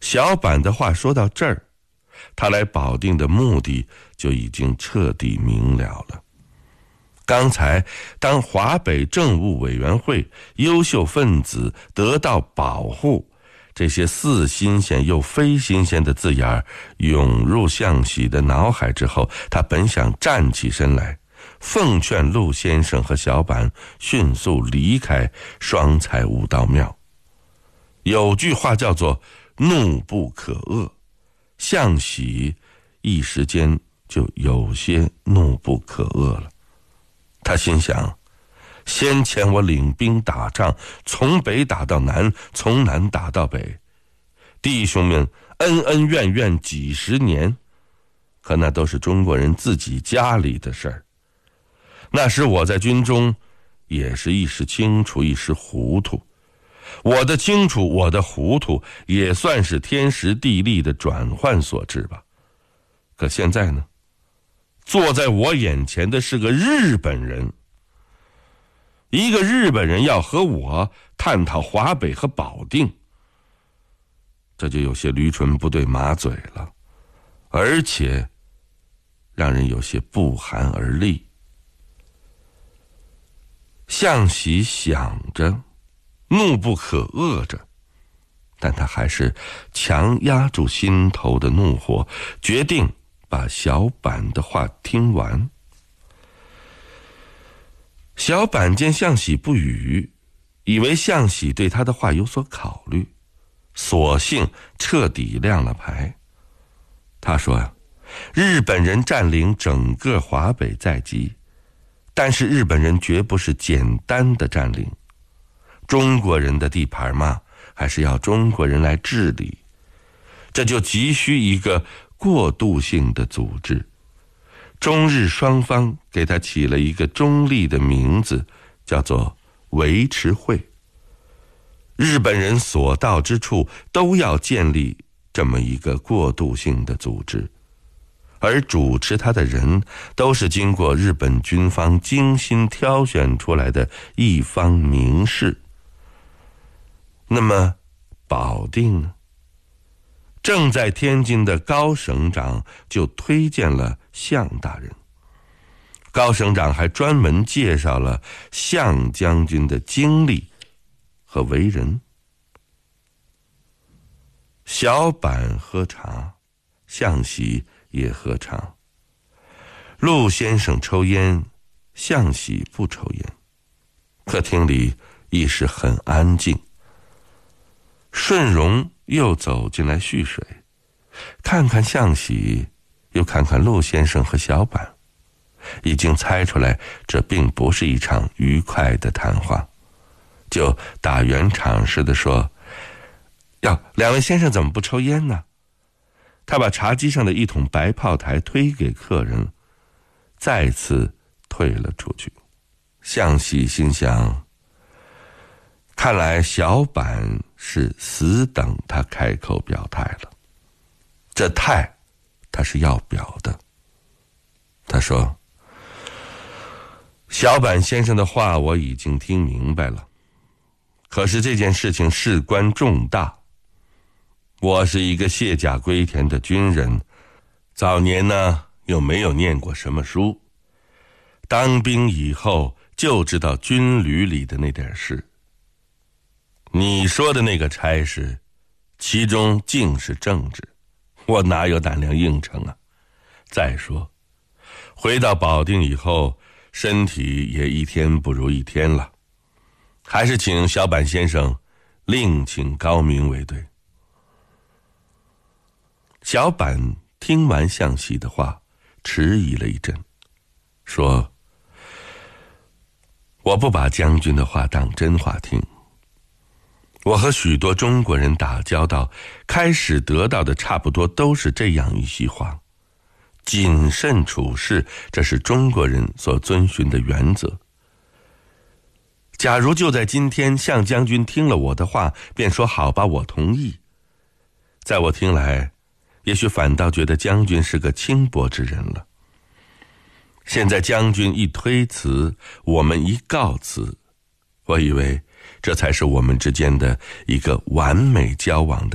小板的话说到这儿，他来保定的目的就已经彻底明了了。刚才当华北政务委员会优秀分子得到保护，这些似新鲜又非新鲜的字眼涌入向喜的脑海之后，他本想站起身来，奉劝陆先生和小板迅速离开双彩武道庙。有句话叫做怒不可遏，向喜一时间就有些怒不可遏了。他心想，先前我领兵打仗，从北打到南，从南打到北，弟兄们恩恩怨怨几十年，可那都是中国人自己家里的事儿。那时我在军中也是一时清楚一时糊涂，我的清楚我的糊涂也算是天时地利的转换所致吧。可现在呢，坐在我眼前的是个日本人，一个日本人要和我探讨华北和保定，这就有些驴唇不对马嘴了，而且让人有些不寒而栗。向喜想着，怒不可遏着，但他还是强压住心头的怒火，决定把小板的话听完。小板见向喜不语，以为向喜对他的话有所考虑，索性彻底亮了牌。他说，日本人占领整个华北在即，但是日本人绝不是简单的占领，中国人的地盘嘛，还是要中国人来治理，这就急需一个过渡性的组织。中日双方给他起了一个中立的名字，叫做维持会。日本人所到之处都要建立这么一个过渡性的组织，而主持他的人都是经过日本军方精心挑选出来的一方名士。那么保定呢？正在天津的高省长就推荐了向大人，高省长还专门介绍了向将军的经历和为人。小板喝茶，向喜也喝茶。陆先生抽烟，向喜不抽烟。客厅里一时很安静。顺荣又走进来蓄水，看看向喜，又看看陆先生和小板，已经猜出来这并不是一场愉快的谈话，就打圆场似的说，哟，两位先生怎么不抽烟呢？他把茶几上的一桶白炮台推给客人，再次退了出去。向喜心想，看来小板是死等他开口表态了，这态他是要表的。他说，小板先生的话我已经听明白了，可是这件事情事关重大。我是一个卸甲归田的军人，早年呢又没有念过什么书，当兵以后就知道军旅里的那点事。你说的那个差事，其中尽是政治，我哪有胆量应承啊？再说，回到保定以后，身体也一天不如一天了，还是请小板先生另请高明为对。小板听完向喜的话，迟疑了一阵，说，我不把将军的话当真话听。我和许多中国人打交道，开始得到的差不多都是这样一席话：谨慎处事，这是中国人所遵循的原则。假如就在今天，向将军听了我的话，便说好吧，我同意，在我听来，也许反倒觉得将军是个轻薄之人了。现在将军一推辞，我们一告辞，我以为这才是我们之间的一个完美交往的